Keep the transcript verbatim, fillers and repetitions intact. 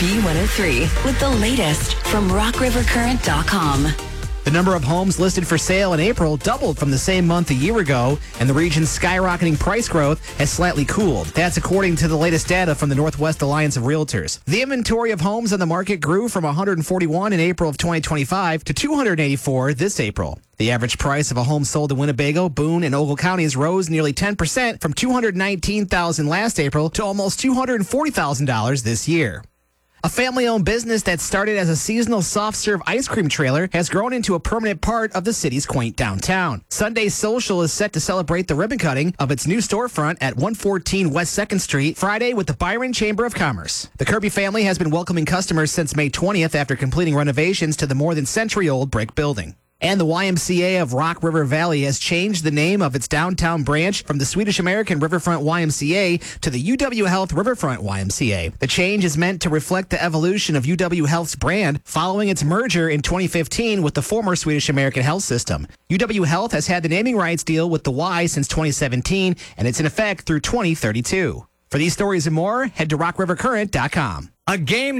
B one oh three with the latest from rock river current dot com. The number of homes listed for sale in April doubled from the same month a year ago, and the region's skyrocketing price growth has slightly cooled. That's according to the latest data from the Northwest Alliance of Realtors. The inventory of homes on the market grew from one hundred forty-one in April of twenty twenty-five to two hundred eighty-four this April. The average price of a home sold in Winnebago, Boone, and Ogle counties rose nearly ten percent from two hundred nineteen thousand dollars last April to almost two hundred forty thousand dollars this year. A family-owned business that started as a seasonal soft-serve ice cream trailer has grown into a permanent part of the city's quaint downtown. Sunday Social is set to celebrate the ribbon cutting of its new storefront at one fourteen West second Street Friday with the Byron Chamber of Commerce. The Kirby family has been welcoming customers since May twentieth after completing renovations to the more than century-old brick building. And the Y M C A of Rock River Valley has changed the name of its downtown branch from the Swedish American Riverfront Y M C A to the U W Health Riverfront Y M C A. The change is meant to reflect the evolution of U W Health's brand following its merger in twenty fifteen with the former Swedish American Health System. U W Health has had the naming rights deal with the Y since twenty seventeen, and it's in effect through twenty thirty-two. For these stories and more, head to rock river current dot com. A game